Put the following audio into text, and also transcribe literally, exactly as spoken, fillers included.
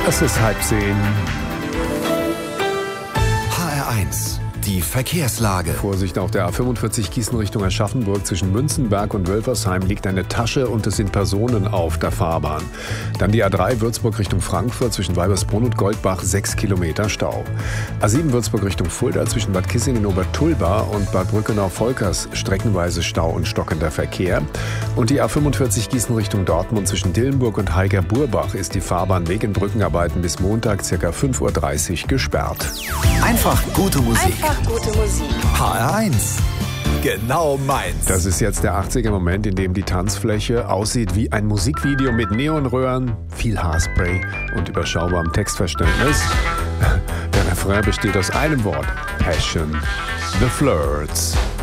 Es ist halb zehn. H R eins, die Verkehrslage. Vorsicht, auf der A fünfundvierzig Gießen Richtung Aschaffenburg zwischen Münzenberg und Wölfersheim liegt eine Tasche und es sind Personen auf der Fahrbahn. Dann die A drei Würzburg Richtung Frankfurt zwischen Weibersbrunn und Goldbach, sechs Kilometer Stau. A sieben Würzburg Richtung Fulda zwischen Bad Kissingen-Obertulba und Bad Brückenau-Volkers streckenweise Stau und stockender Verkehr. Und die A fünfundvierzig Gießen Richtung Dortmund zwischen Dillenburg und Heiger-Burbach ist die Fahrbahn wegen Brückenarbeiten bis Montag ca. fünf Uhr dreißig gesperrt. Einfach gute Musik. Einfach gute Musik. H R eins. Genau meins. Das ist jetzt der achtziger Moment, in dem die Tanzfläche aussieht wie ein Musikvideo mit Neonröhren, viel Haarspray und überschaubarem Textverständnis. Der Refrain besteht aus einem Wort: Passion. The Flirts.